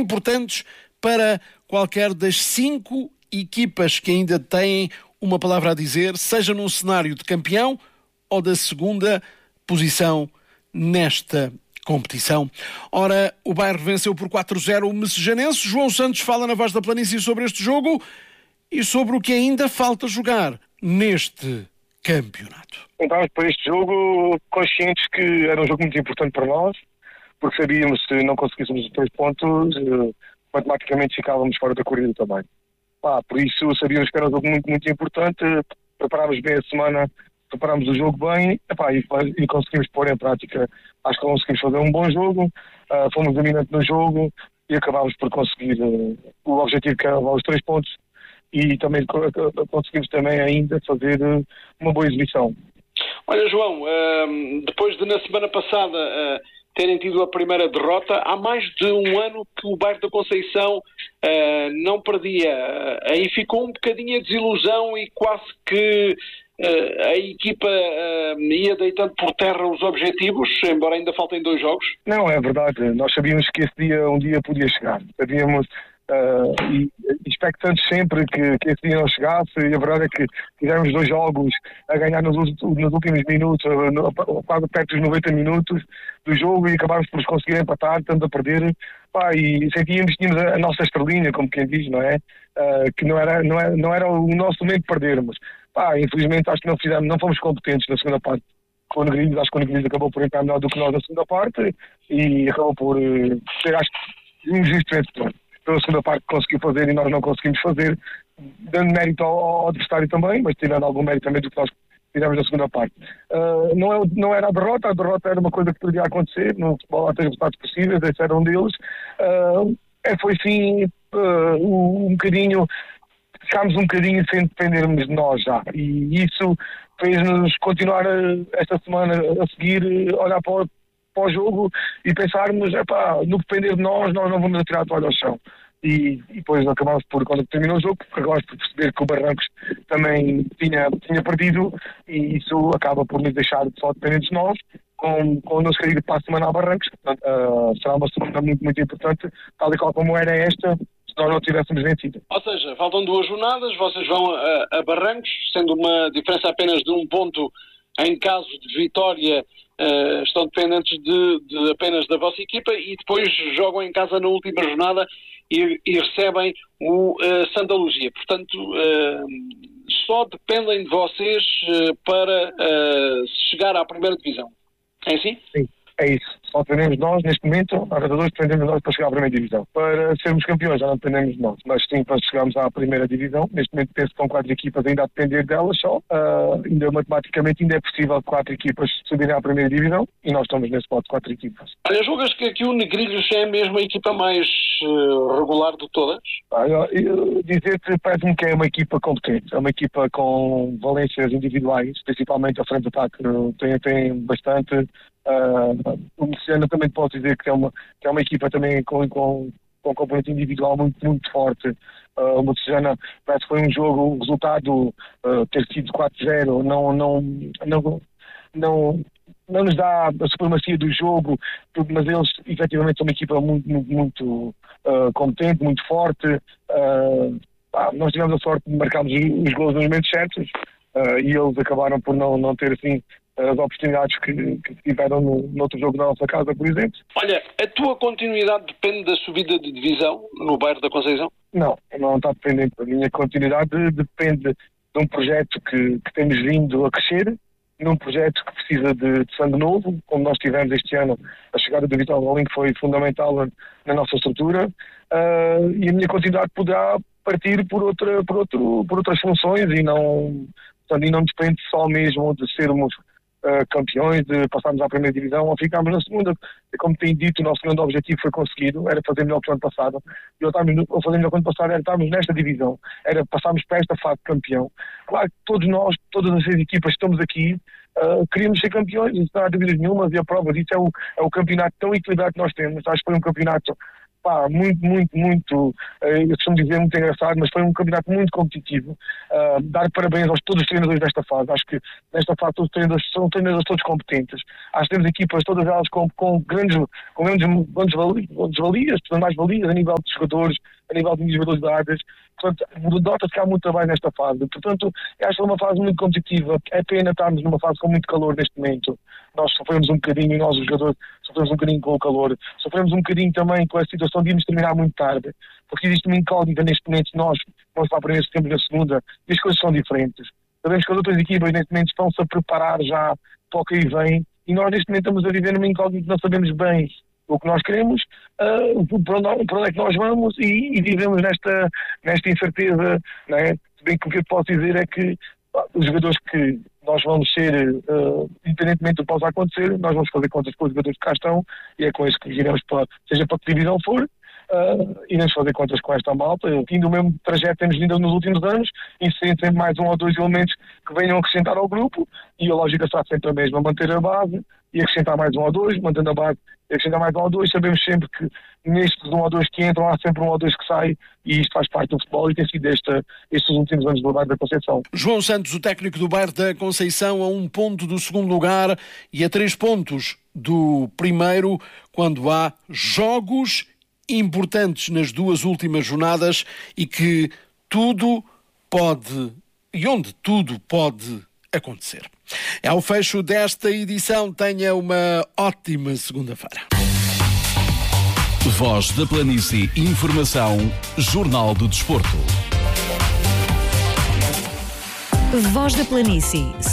importantes para qualquer das 5 equipas que ainda têm uma palavra a dizer, seja num cenário de campeão ou da segunda posição nesta competição. Ora, o Bairro venceu por 4-0 o Messejanense. João Santos fala na Voz da Planície sobre este jogo e sobre o que ainda falta jogar neste campeonato. Entramos para este jogo conscientes que era um jogo muito importante para nós, porque sabíamos que se não conseguíssemos os 3 pontos, matematicamente ficávamos fora da corrida também. Por isso sabíamos que era um jogo muito, muito importante, preparámos bem a semana, preparámos o jogo bem e conseguimos pôr em prática. Acho que conseguimos fazer um bom jogo, fomos dominantes no jogo e acabámos por conseguir o objetivo que era os 3 pontos e também conseguimos também ainda fazer uma boa exibição. Olha, João, depois de na semana passada terem tido a primeira derrota, há mais de um ano que o Bairro da Conceição não perdia. Aí ficou um bocadinho a desilusão e quase que a equipa ia deitando por terra os objetivos, embora ainda faltem 2 jogos? Não, é verdade. Nós sabíamos que esse dia um dia podia chegar. Sabíamos e expectantes sempre que esse dia não chegasse, e a verdade é que fizemos 2 jogos a ganhar nos últimos minutos, quase perto dos 90 minutos do jogo, e acabámos por conseguir empatar, tanto a perder, e sentíamos que tínhamos a nossa estrelinha, como quem diz, não é? Que não era o nosso momento de perdermos. Infelizmente acho que não fomos competentes na segunda parte. Acho que o Negrilhos acabou por entrar melhor do que nós na segunda parte e acabou por ser, acho que, injusto vencedor. Pela segunda parte conseguiu fazer e nós não conseguimos fazer, dando mérito ao adversário também, mas tirando algum mérito também do que nós fizemos na segunda parte. Não era a derrota era uma coisa que podia acontecer, no futebol há 3 resultados possíveis, esse era um deles. Foi sim um bocadinho, ficámos um bocadinho sem dependermos de nós já, e isso fez-nos continuar esta semana a seguir, olhar para o jogo e pensarmos, no depender de nós não vamos atirar a toalha ao chão. E depois acabámos por, quando terminou o jogo, acabámos por perceber que o Barrancos também tinha perdido, e isso acaba por nos deixar só dependentes de nós, com o nosso querido para a semana a Barrancos. Portanto, será uma semana muito, muito importante, tal e qual como era esta, se nós não tivéssemos vencido. Ou seja, faltam 2 jornadas, vocês vão a Barrancos, sendo uma diferença apenas de 1 ponto em caso de vitória. Estão dependentes apenas da vossa equipa, e depois jogam em casa na última jornada e recebem o Santa Luzia. Portanto, só dependem de vocês para chegar à primeira divisão. É assim? Sim, é isso. Só dependemos de nós, neste momento, a cada 2 dependemos de nós para chegar à primeira divisão. Para sermos campeões já não dependemos de nós, mas sim para chegarmos à primeira divisão. Neste momento penso que com 4 equipas ainda a depender delas só. Ainda matematicamente ainda é possível 4 equipas subirem à primeira divisão, e nós estamos nesse pote de 4 equipas. Olha, julgas que aqui o Negrilhos é mesmo a equipa mais regular de todas? Dizer-te, parece-me que é uma equipa competente, é uma equipa com valências individuais, principalmente a frente de ataque tem bastante. O Messiana também posso dizer que é uma equipa também com componente individual muito, muito forte. O Messiana parece que foi um jogo, o resultado ter sido 4-0 não nos dá a supremacia do jogo, mas eles efetivamente são uma equipa muito, muito, muito competente, muito forte. Nós tivemos a sorte de marcarmos os gols nos momentos certos, e eles acabaram por não ter assim as oportunidades que tiveram no outro jogo da nossa casa, por exemplo. Olha, a tua continuidade depende da subida de divisão no Bairro da Conceição? Não está dependente. A minha continuidade depende de um projeto que temos vindo a crescer, num projeto que precisa de sangue novo, como nós tivemos este ano. A chegada do Vital Rolling foi fundamental na nossa estrutura, e a minha continuidade poderá partir por outras funções, e não depende só mesmo de sermos campeões, de passarmos à primeira divisão ou ficarmos na segunda. Como tenho dito, o nosso grande objetivo foi conseguido, era fazer melhor que o ano passado, e fazer melhor que o ano passado era estarmos nesta divisão, era passarmos para esta fase de campeão. Claro que todos nós, todas as 6 equipas que estamos aqui, queríamos ser campeões, isso não há dúvidas nenhuma, e a prova disso é o campeonato tão equilibrado que nós temos. Acho que foi um campeonato muito, eu costumo dizer, muito engraçado, mas foi um campeonato muito competitivo. Dar parabéns aos todos os treinadores desta fase. Acho que nesta fase todos os treinadores são treinadores todos competentes. Acho que temos equipas, todas elas com grandes valias, mais valias a nível de jogadores, a nível de individualidades. Portanto, nota-se que há muito trabalho nesta fase. Portanto, acho que é uma fase muito competitiva. É pena estarmos numa fase com muito calor neste momento. Nós sofremos um bocadinho, e nós os jogadores sofremos um bocadinho com o calor. Sofremos um bocadinho também com a situação de irmos terminar muito tarde. Porque existe uma incógnita neste momento. Nós vamos para a primeira, setembro, na segunda, e as coisas são diferentes. Sabemos que as outras equipas neste momento estão-se a preparar já para o que aí vem. E nós neste momento estamos a viver numa incógnita, não sabemos bem o que nós queremos, para onde é que nós vamos, e vivemos nesta incerteza, não é? Se bem que o que eu posso dizer é que os jogadores que nós vamos ser, independentemente do que possa acontecer, nós vamos fazer contas com os jogadores que cá estão, e é com isso que iremos, seja para que divisão for, iremos fazer contas com esta malta. Indo o mesmo trajeto temos vindo nos últimos anos, inserendo sempre mais um ou dois elementos que venham acrescentar ao grupo, e a lógica está sempre a mesma: manter a base e acrescentar mais um ou dois, mantendo a base e acrescentar mais um ou dois. Sabemos sempre que nestes um ou dois que entram há sempre um ou dois que saem, e isto faz parte do futebol, e tem sido estes últimos anos do Bairro da Conceição. João Santos, o técnico do Bairro da Conceição, a 1 ponto do segundo lugar e a 3 pontos do primeiro, quando há jogos importantes nas 2 últimas jornadas e que tudo pode, e onde tudo pode acontecer. É o fecho desta edição. Tenha uma ótima segunda-feira. Voz da Planície, informação, Jornal do Desporto. Voz da Planície.